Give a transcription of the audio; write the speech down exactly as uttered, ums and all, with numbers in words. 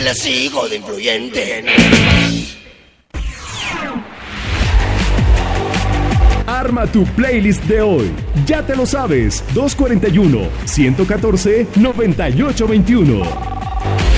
le sigo de influyente. Arma tu playlist de hoy. Ya te lo sabes. dos cuarenta y uno, ciento catorce, noventa y ocho veintiuno.